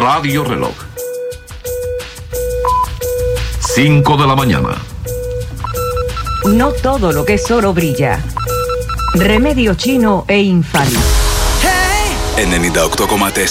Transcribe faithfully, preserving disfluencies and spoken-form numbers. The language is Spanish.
Radio Reloj. cinco de la mañana. No todo lo que es oro brilla. Remedio chino e infalible. ενενήντα οκτώ κόμμα τέσσερα